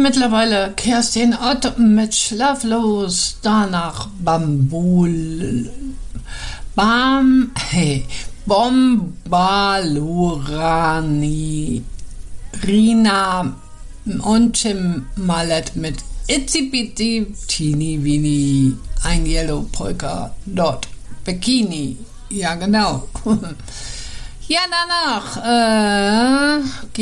mittlerweile Kerstin Ott mit Schlaflos, danach Bombalurani, Rina und Tim Mallet mit Itsy Bitsy Teeny Weeny, ein Yellow Polka Dot Bikini. Ja, genau. Ja, danach